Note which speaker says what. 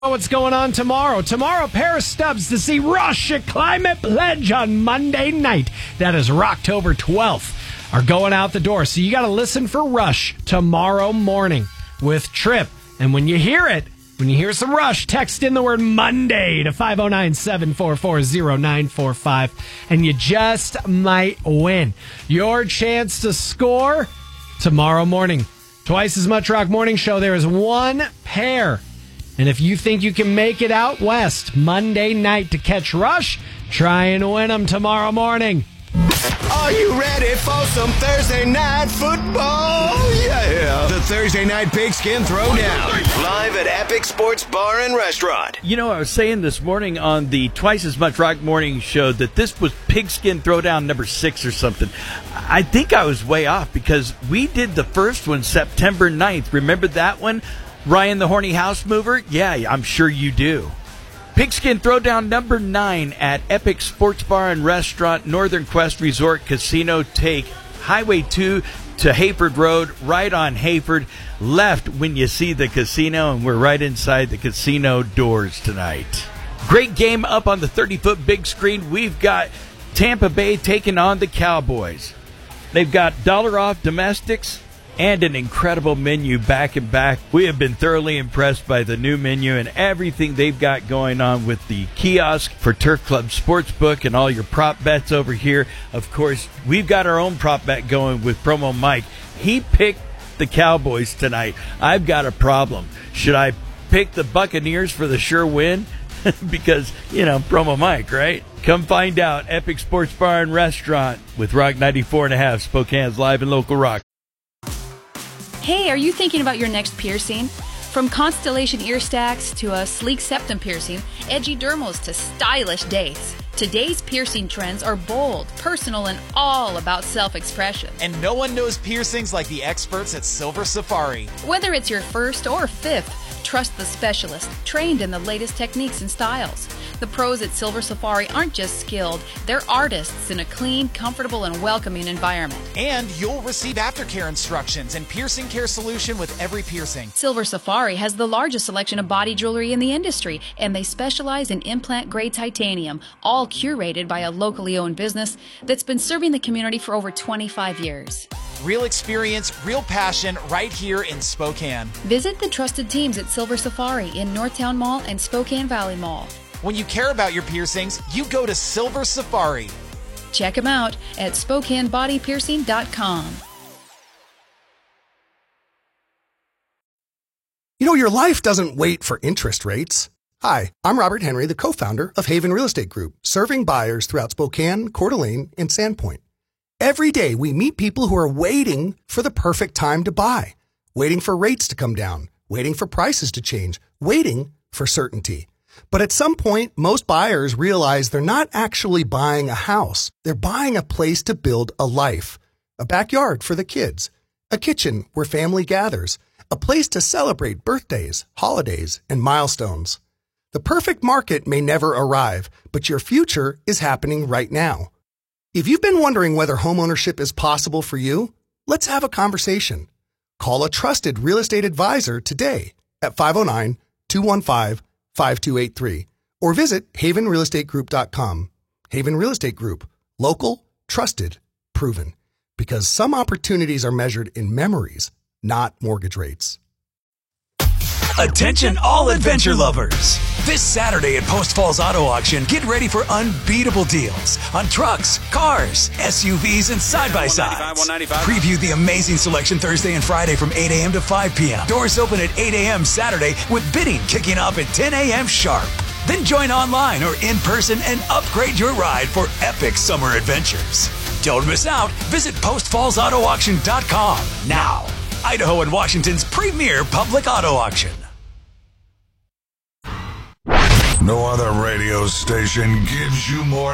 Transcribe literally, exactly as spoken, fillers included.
Speaker 1: What's going on tomorrow? Tomorrow, pair of stubs to see Rush at Climate Pledge on Monday night. That is October twelfth. Are going out the door. So you got to listen for Rush tomorrow morning with Trip. And when you hear it, when you hear some Rush, text in the word Monday to five oh nine, seven four four, oh nine four five. And you just might win. Your chance to score tomorrow morning. Twice as much Rock Morning Show. There is one pair. And if you think you can make it out west Monday night to catch Rush, try and win them tomorrow morning.
Speaker 2: Are you ready for some Thursday night football? Yeah. The Thursday night Pigskin Throwdown. Live at Epic Sports Bar and Restaurant.
Speaker 3: You know, I was saying this morning on the Twice as Much Rock Morning Show that this was Pigskin Throwdown number six or something. I think I was way off because we did the first one September ninth. Remember that one? Ryan the Horny House Mover? Yeah, I'm sure you do. Pigskin Throwdown number nine at Epic Sports Bar and Restaurant, Northern Quest Resort Casino. Take Highway two to Hayford Road, right on Hayford, left when you see the casino, and we're right inside the casino doors tonight. Great game up on the thirty-foot big screen. We've got Tampa Bay taking on the Cowboys. They've got dollar off domestics and an incredible menu back and back. We have been thoroughly impressed by the new menu and everything they've got going on with the kiosk for Turf Club Sportsbook and all your prop bets over here. Of course, we've got our own prop bet going with Promo Mike. He picked the Cowboys tonight. I've got a problem. Should I pick the Buccaneers for the sure win? Because, you know, Promo Mike, right? Come find out. Epic Sports Bar and Restaurant with Rock ninety-four and a half, Spokane's live and local rock.
Speaker 4: Hey, are you thinking about your next piercing? From Constellation ear stacks to a sleek septum piercing, edgy dermals to stylish dates, today's piercing trends are bold, personal, and all about self-expression.
Speaker 5: And no one knows piercings like the experts at Silver Safari.
Speaker 4: Whether it's your first or fifth, trust the specialist, trained in the latest techniques and styles. The pros at Silver Safari aren't just skilled, they're artists in a clean, comfortable, and welcoming environment.
Speaker 5: And you'll receive aftercare instructions and piercing care solution with every piercing.
Speaker 4: Silver Safari has the largest selection of body jewelry in the industry, and they specialize in implant-grade titanium, all curated by a locally owned business that's been serving the community for over twenty-five years.
Speaker 5: Real experience, real passion, right here in Spokane.
Speaker 4: Visit the trusted teams at Silver Safari in Northtown Mall and Spokane Valley Mall.
Speaker 5: When you care about your piercings, you go to Silver Safari.
Speaker 4: Check them out at spokane body piercing dot com.
Speaker 6: You know, your life doesn't wait for interest rates. Hi, I'm Robert Henry, the co-founder of Haven Real Estate Group, serving buyers throughout Spokane, Coeur d'Alene, and Sandpoint. Every day, we meet people who are waiting for the perfect time to buy, waiting for rates to come down, waiting for prices to change, waiting for certainty. But at some point, most buyers realize they're not actually buying a house. They're buying a place to build a life, a backyard for the kids, a kitchen where family gathers, a place to celebrate birthdays, holidays, and milestones. The perfect market may never arrive, but your future is happening right now. If you've been wondering whether homeownership is possible for you, let's have a conversation. Call a trusted real estate advisor today at five oh nine, two one five, five two eight three or visit haven real estate group dot com. Haven Real Estate Group. Local, trusted, proven. Because some opportunities are measured in memories, not mortgage rates.
Speaker 7: Attention all adventure lovers. This Saturday at Post Falls Auto Auction, get ready for unbeatable deals on trucks, cars, S U Vs, and side-by-sides. Preview the amazing selection Thursday and Friday from eight a.m. to five p.m. Doors open at eight a.m. Saturday with bidding kicking off at ten a.m. sharp. Then join online or in person and upgrade your ride for epic summer adventures. Don't miss out. Visit post falls auto auction dot com now. Idaho and Washington's premier public auto auction.
Speaker 8: No other radio station gives you more